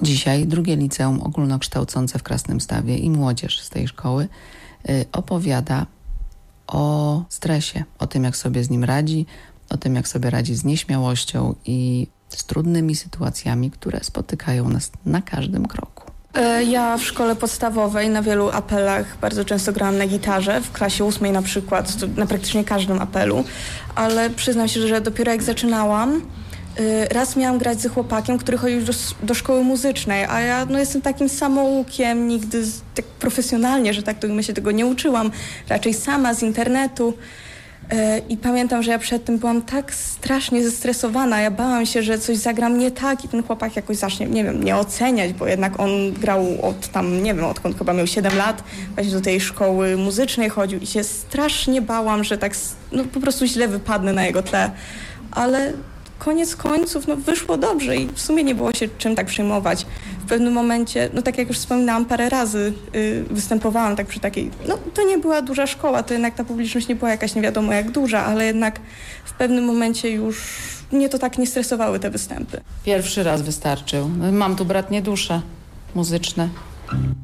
Dzisiaj drugie liceum ogólnokształcące w Krasnymstawie i młodzież z tej szkoły opowiada o stresie, o tym, jak sobie z nim radzi, o tym, jak sobie radzi z nieśmiałością i z trudnymi sytuacjami, które spotykają nas na każdym kroku. Ja w szkole podstawowej na wielu apelach bardzo często grałam na gitarze, w klasie 8 na przykład, na praktycznie każdym apelu, ale przyznam się, że dopiero jak zaczynałam, raz miałam grać ze chłopakiem, który chodził do szkoły muzycznej, a ja jestem takim samoukiem, nigdy tak profesjonalnie, że tak to my się tego nie uczyłam, raczej sama z internetu. I pamiętam, że ja przed tym byłam tak strasznie zestresowana. Ja bałam się, że coś zagram nie tak i ten chłopak jakoś zacznie, nie wiem, mnie oceniać, bo jednak on grał od tam, nie wiem, odkąd chyba miał 7 lat, właśnie do tej szkoły muzycznej chodził i się strasznie bałam, że tak po prostu źle wypadnę na jego tle. Ale koniec końców wyszło dobrze i w sumie nie było się czym tak przejmować. W pewnym momencie, tak jak już wspominałam, parę razy występowałam tak przy takiej, to nie była duża szkoła, to jednak ta publiczność nie była jakaś nie wiadomo jak duża, ale jednak w pewnym momencie już mnie to tak nie stresowały te występy. Pierwszy raz wystarczył. Mam tu bratnie dusze muzyczne.